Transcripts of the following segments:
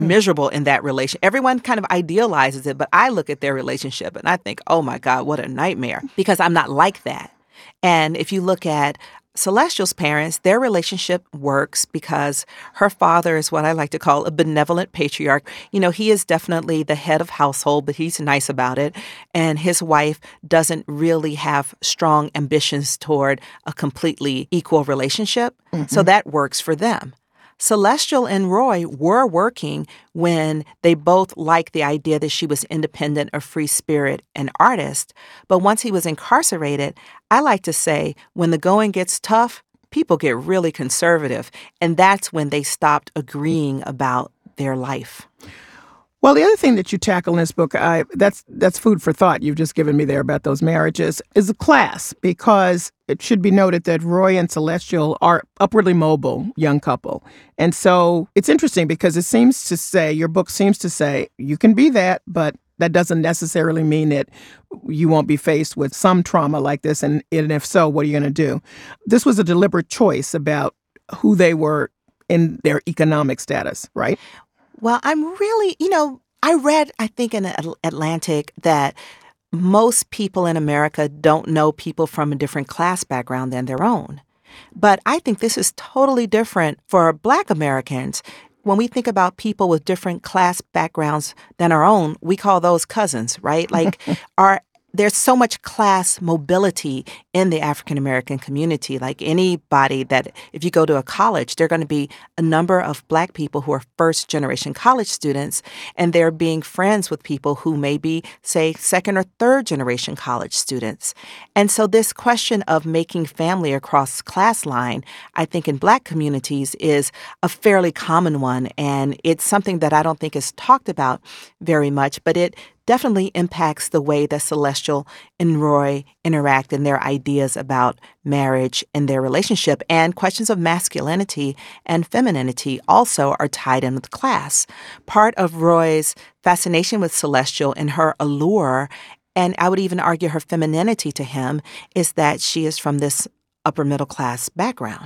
miserable in that relation. Everyone kind of idealizes it, but I look at their relationship and I think, oh my God, what a nightmare, because I'm not like that. And if you look at Celestial's parents, their relationship works because her father is what I like to call a benevolent patriarch. He is definitely the head of household, but he's nice about it. And his wife doesn't really have strong ambitions toward a completely equal relationship. So that works for them. Celestial and Roy were working when they both liked the idea that she was independent, a free spirit, an artist. But once he was incarcerated, I like to say when the going gets tough, people get really conservative. And that's when they stopped agreeing about their life. Well, the other thing that you tackle in this book, that's food for thought you've just given me there about those marriages, is the class, because it should be noted that Roy and Celestial are upwardly mobile young couple. And so it's interesting because your book seems to say you can be that, but that doesn't necessarily mean that you won't be faced with some trauma like this. And if so, what are you going to do? This was a deliberate choice about who they were in their economic status, right? Well, I'm really, I read, I think in Atlantic that most people in America don't know people from a different class background than their own. But I think this is totally different for Black Americans. When we think about people with different class backgrounds than our own, we call those cousins, right? Like there's so much class mobility in the African American community. Like anybody that, if you go to a college, there are going to be a number of Black people who are first generation college students, and they're being friends with people who may be, say, second or third generation college students. And so this question of making family across class line, I think in Black communities is a fairly common one. And it's something that I don't think is talked about very much, but it definitely impacts the way that Celestial and Roy interact and their ideas about marriage and their relationship. And questions of masculinity and femininity also are tied in with class. Part of Roy's fascination with Celestial and her allure, and I would even argue her femininity to him, is that she is from this upper middle class background.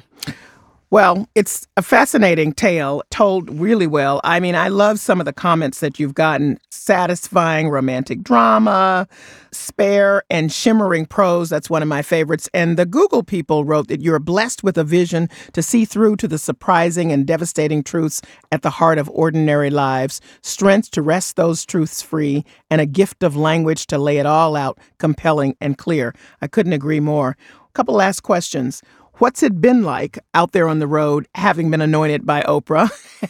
Well, it's a fascinating tale told really well. I mean, I love some of the comments that you've gotten. Satisfying romantic drama, spare and shimmering prose. That's one of my favorites. And the Google people wrote that you're blessed with a vision to see through to the surprising and devastating truths at the heart of ordinary lives, strength to wrest those truths free, and a gift of language to lay it all out compelling and clear. I couldn't agree more. A couple last questions. What's it been like out there on the road, having been anointed by Oprah?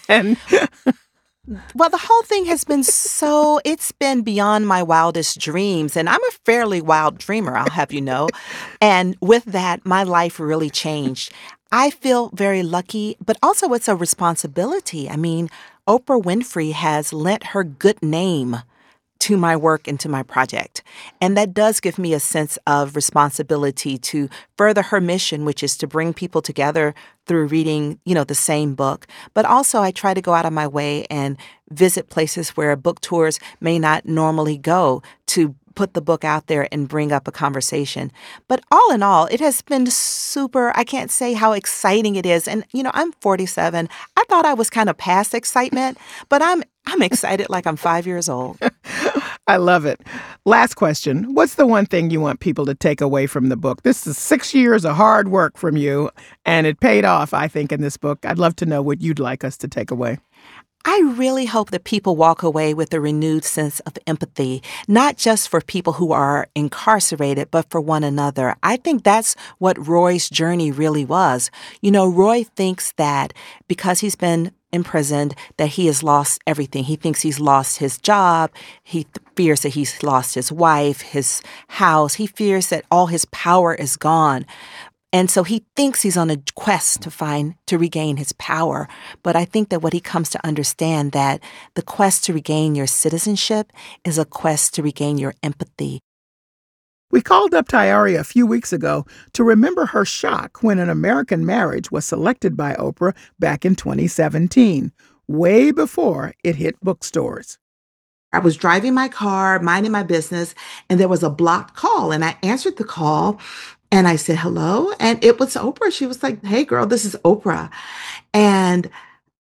Well, the whole thing has been it's been beyond my wildest dreams. And I'm a fairly wild dreamer, I'll have you know. And with that, my life really changed. I feel very lucky, but also it's a responsibility. I mean, Oprah Winfrey has lent her good name to my work and to my project. And that does give me a sense of responsibility to further her mission, which is to bring people together through reading, the same book. But also I try to go out of my way and visit places where book tours may not normally go to put the book out there and bring up a conversation. But all in all, it has been super. I can't say how exciting it is. And, I'm 47. I thought I was kind of past excitement, but I'm excited like I'm 5 years old. I love it. Last question. What's the one thing you want people to take away from the book? This is 6 years of hard work from you, and it paid off, I think, in this book. I'd love to know what you'd like us to take away. I really hope that people walk away with a renewed sense of empathy, not just for people who are incarcerated, but for one another. I think that's what Roy's journey really was. Roy thinks that because he's been imprisoned, that he has lost everything. He thinks he's lost his job. He fears that he's lost his wife, his house. He fears that all his power is gone. And so he thinks he's on a quest to regain his power. But I think that what he comes to understand, that the quest to regain your citizenship is a quest to regain your empathy. We called up Tayari a few weeks ago to remember her shock when An American Marriage was selected by Oprah back in 2017, way before it hit bookstores. I was driving my car, minding my business, and there was a blocked call. And I answered the call and I said, hello. And it was Oprah. She was like, hey, girl, this is Oprah. And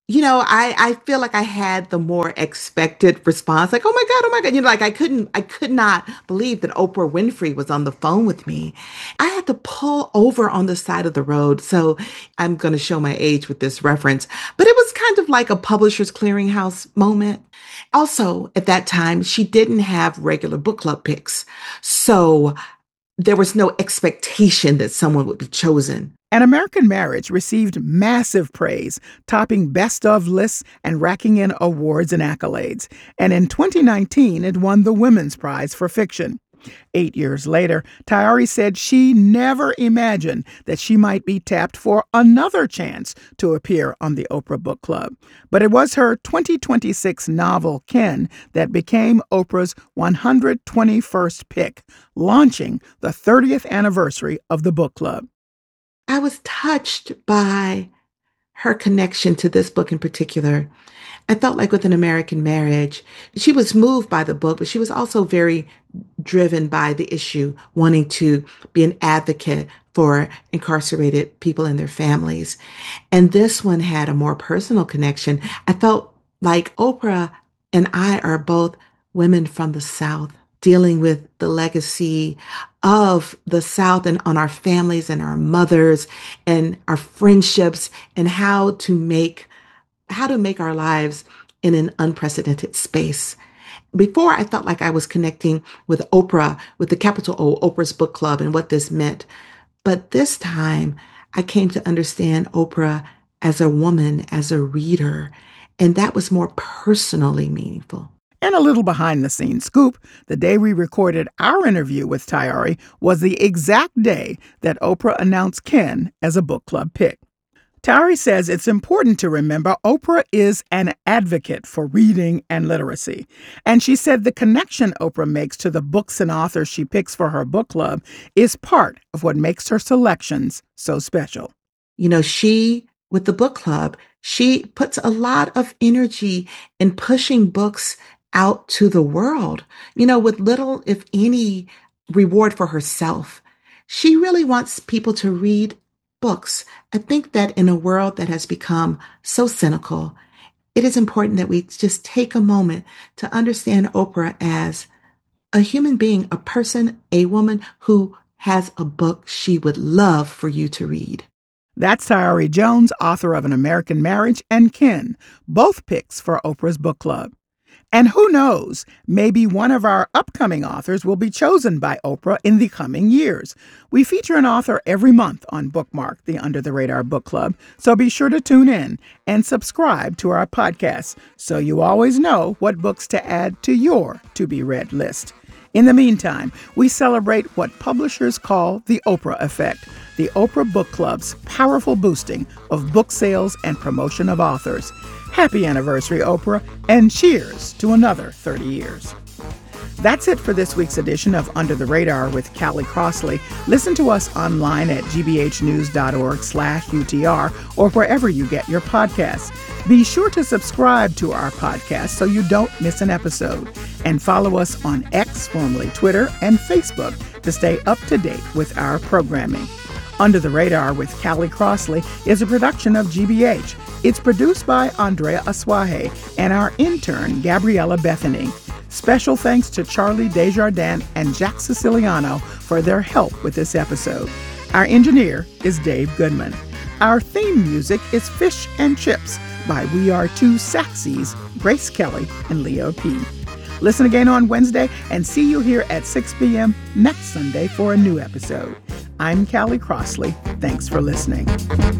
I feel like I had the more expected response, like, oh my God. Like I could not believe that Oprah Winfrey was on the phone with me. I had to pull over on the side of the road. So I'm going to show my age with this reference, but it was kind of like a Publishers Clearinghouse moment. Also, at that time, she didn't have regular book club picks. So there was no expectation that someone would be chosen. An American Marriage received massive praise, topping best of lists and racking in awards and accolades. And in 2019, it won the Women's Prize for Fiction. 8 years later, Tayari said she never imagined that she might be tapped for another chance to appear on the Oprah Book Club. But it was her 2026 novel, Ken, that became Oprah's 121st pick, launching the 30th anniversary of the book club. I was touched by her connection to this book in particular. I felt like with An American Marriage, she was moved by the book, but she was also very driven by the issue, wanting to be an advocate for incarcerated people and their families. And this one had a more personal connection. I felt like Oprah and I are both women from the South, dealing with the legacy of the South and on our families and our mothers and our friendships and how to make our lives in an unprecedented space. Before, I felt like I was connecting with Oprah, with the capital O, Oprah's Book Club, and what this meant. But this time, I came to understand Oprah as a woman, as a reader, and that was more personally meaningful. And a little behind-the-scenes scoop, the day we recorded our interview with Tayari was the exact day that Oprah announced Ken as a book club pick. Tayari says it's important to remember Oprah is an advocate for reading and literacy. And she said the connection Oprah makes to the books and authors she picks for her book club is part of what makes her selections so special. With the book club, she puts a lot of energy in pushing books out to the world, with little, if any, reward for herself. She really wants people to read books. I think that in a world that has become so cynical, it is important that we just take a moment to understand Oprah as a human being, a person, a woman who has a book she would love for you to read. That's Tayari Jones, author of An American Marriage and Ken, both picks for Oprah's book club. And who knows, maybe one of our upcoming authors will be chosen by Oprah in the coming years. We feature an author every month on Bookmark, the Under the Radar Book Club, so be sure to tune in and subscribe to our podcast so you always know what books to add to your to-be-read list. In the meantime, we celebrate what publishers call the Oprah effect, the Oprah Book Club's powerful boosting of book sales and promotion of authors. Happy anniversary, Oprah, and cheers to another 30 years. That's it for this week's edition of Under the Radar with Callie Crossley. Listen to us online at gbhnews.org/UTR or wherever you get your podcasts. Be sure to subscribe to our podcast so you don't miss an episode. And follow us on X, formerly Twitter, and Facebook to stay up to date with our programming. Under the Radar with Callie Crossley is a production of GBH. It's produced by Andrea Aswahe and our intern, Gabriella Bethany. Special thanks to Charlie Desjardins and Jack Siciliano for their help with this episode. Our engineer is Dave Goodman. Our theme music is Fish and Chips by We Are Two Saxies, Grace Kelly and Leo P. Listen again on Wednesday and see you here at 6 p.m. next Sunday for a new episode. I'm Callie Crossley. Thanks for listening.